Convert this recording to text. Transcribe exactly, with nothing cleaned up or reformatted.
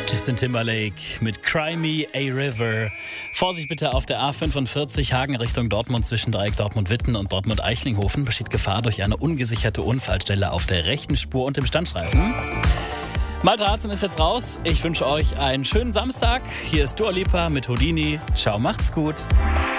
Justin Timberlake mit Cry Me a River. Vorsicht bitte auf der A fünfundvierzig Hagen Richtung Dortmund zwischen Dreieck Dortmund-Witten und Dortmund-Eichlinghofen. Besteht Gefahr durch eine ungesicherte Unfallstelle auf der rechten Spur und im Standstreifen. Malte Harzem ist jetzt raus. Ich wünsche euch einen schönen Samstag. Hier ist Dua Lipa mit Houdini. Ciao, macht's gut.